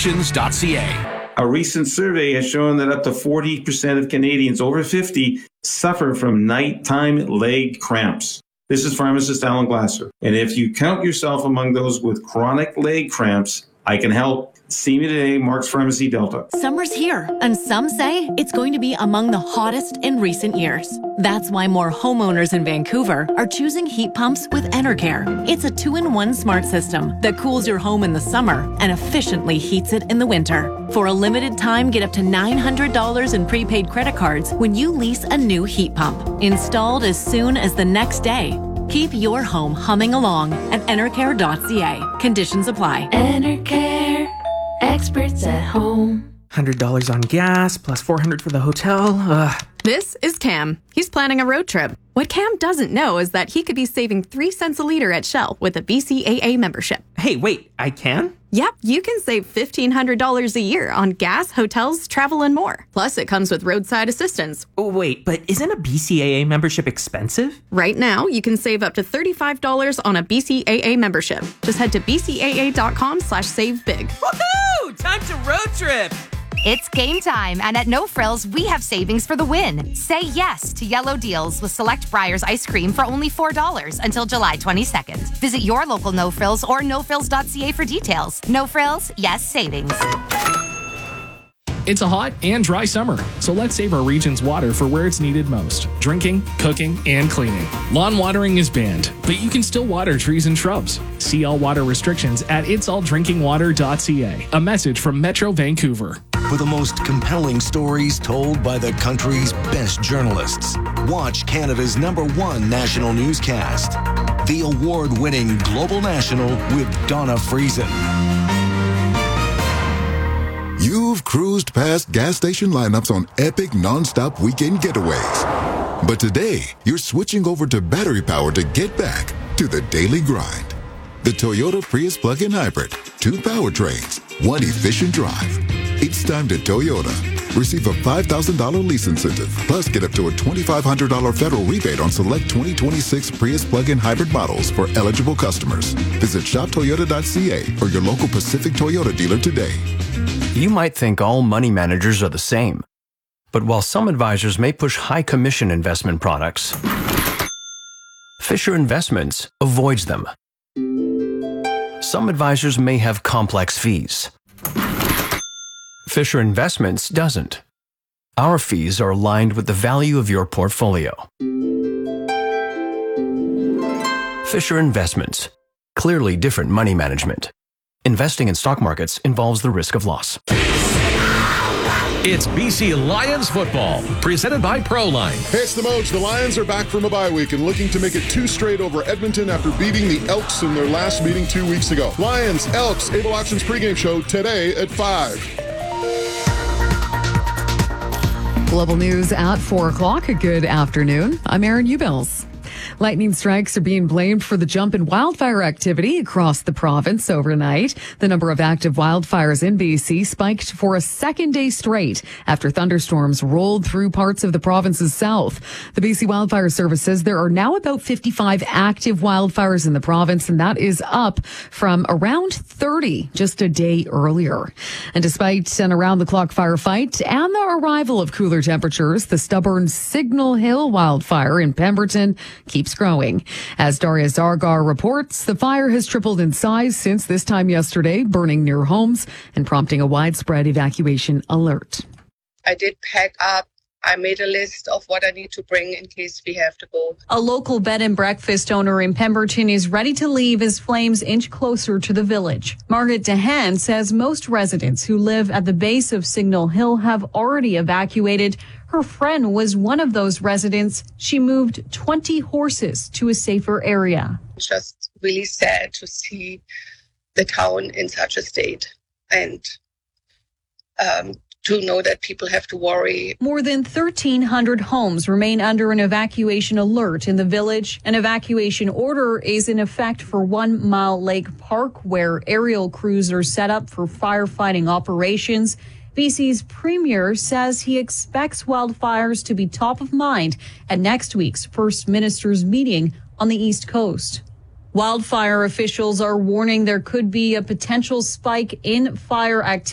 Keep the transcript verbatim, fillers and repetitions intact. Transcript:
elections dot c a. A recent survey has shown that up to forty percent of Canadians over fifty suffer from nighttime leg cramps. This is pharmacist Alan Glasser. And if you count yourself among those with chronic leg cramps, I can help. See me today, Mark's Pharmacy Delta. Summer's here, and some say it's going to be among the hottest in recent years. That's why more homeowners in Vancouver are choosing heat pumps with Enercare. It's a two-in-one smart system that cools your home in the summer and efficiently heats it in the winter. For a limited time, get up to nine hundred dollars in prepaid credit cards when you lease a new heat pump. Installed as soon as the next day. Keep your home humming along at enercare dot c a. Conditions apply. Enercare. Experts at home. one hundred dollars on gas, plus four hundred dollars for the hotel. Ugh. This is Cam. He's planning a road trip. What Cam doesn't know is that he could be saving three cents a liter at Shell with a B C A A membership. Hey, wait, I can? Yep, you can save fifteen hundred dollars a year on gas, hotels, travel, and more. Plus, it comes with roadside assistance. Oh, wait, but isn't a B C A A membership expensive? Right now, you can save up to thirty-five dollars on a B C A A membership. Just head to b c a a dot com slash save big. Woohoo! Time to road trip! It's game time, and at No Frills, we have savings for the win. Say yes to yellow deals with select Breyers ice cream for only four dollars until July twenty-second. Visit your local No Frills or no frills dot c a for details. No Frills, yes savings. It's a hot and dry summer, so let's save our region's water for where it's needed most. Drinking, cooking, and cleaning. Lawn watering is banned, but you can still water trees and shrubs. See all water restrictions at its all drinking water dot c a. A message from Metro Vancouver. For the most compelling stories told by the country's best journalists, watch Canada's number one national newscast, the award-winning Global National with Donna Friesen. You've cruised past gas station lineups on epic non-stop weekend getaways. But today, you're switching over to battery power to get back to the daily grind. The Toyota Prius plug-in hybrid. Two powertrains, one efficient drive. It's time to Toyota. Receive a five thousand dollars lease incentive, plus get up to a twenty-five hundred dollars federal rebate on select twenty twenty-six Prius plug-in hybrid models for eligible customers. Visit shop toyota dot c a or your local Pacific Toyota dealer today. You might think all money managers are the same. But while some advisors may push high commission investment products, Fisher Investments avoids them. Some advisors may have complex fees. Fisher Investments doesn't. Our fees are aligned with the value of your portfolio. Fisher Investments. Clearly different money management. Investing in stock markets involves the risk of loss. It's B C Lions football, presented by Proline. Hey, it's the Moj. The Lions are back from a bye week and looking to make it two straight over Edmonton after beating the Elks in their last meeting two weeks ago. Lions, Elks, Able Auctions pregame show today at five. Global News at four o'clock. A good afternoon. I'm Erin Ubels. Lightning strikes are being blamed for the jump in wildfire activity across the province overnight. The number of active wildfires in B C spiked for a second day straight after thunderstorms rolled through parts of the province's south. The B C Wildfire Service says there are now about fifty-five active wildfires in the province, and that is up from around thirty just a day earlier. And despite an around-the-clock firefight and the arrival of cooler temperatures, the stubborn Signal Hill wildfire in Pemberton keeps growing. As Daria Zargar reports, the fire has tripled in size since this time yesterday, burning near homes and prompting a widespread evacuation alert. I did pack up. I made a list of what I need to bring in case we have to go. A local bed and breakfast owner in Pemberton is ready to leave as flames inch closer to the village. Margaret DeHaan says most residents who live at the base of Signal Hill have already evacuated. Her friend was one of those residents. She moved twenty horses to a safer area. It's just really sad to see the town in such a state and um, to know that people have to worry. More than thirteen hundred homes remain under an evacuation alert in the village. An evacuation order is in effect for One Mile Lake Park, where aerial crews are set up for firefighting operations. B C's premier says he expects wildfires to be top of mind at next week's First Minister's meeting on the East Coast. Wildfire officials are warning there could be a potential spike in fire activity